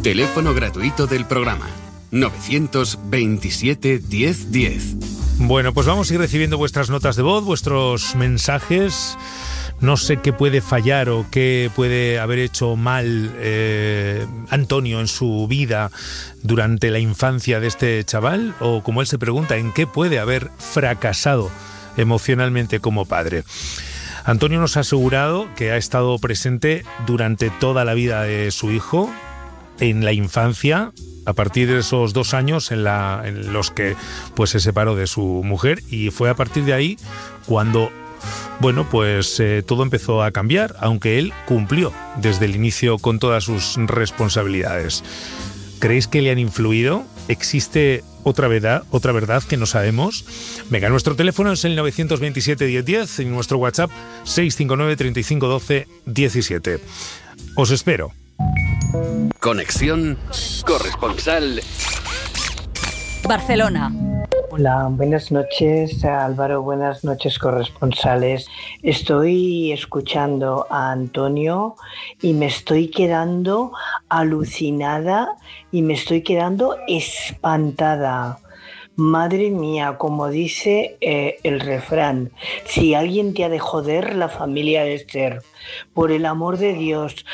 Teléfono gratuito del programa 927 10 10. Bueno, pues vamos a ir recibiendo vuestras notas de voz, vuestros mensajes. No sé qué puede fallar o qué puede haber hecho mal Antonio en su vida durante la infancia de este chaval, o como él se pregunta, en qué puede haber fracasado emocionalmente como padre. Antonio nos ha asegurado que ha estado presente durante toda la vida de su hijo, en la infancia, a partir de esos 2 años en los que pues se separó de su mujer, y fue a partir de ahí cuando todo empezó a cambiar, aunque él cumplió desde el inicio con todas sus responsabilidades. ¿Creéis que le han influido? ¿Existe otra verdad que no sabemos? Venga, nuestro teléfono es el 927 1010 y nuestro WhatsApp 659 35 12 17. Os espero. Conexión Corresponsal Barcelona. Hola, buenas noches, Álvaro, buenas noches, corresponsales. Estoy escuchando a Antonio y me estoy quedando alucinada y me estoy quedando espantada. Madre mía, como dice el refrán, si alguien te ha de joder, la familia ha de ser. Por el amor de Dios,